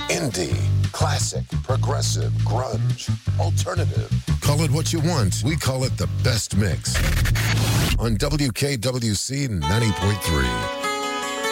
Indie, classic, progressive, grunge, alternative. Call it what you want. We call it the best mix. On WKWC 90.3.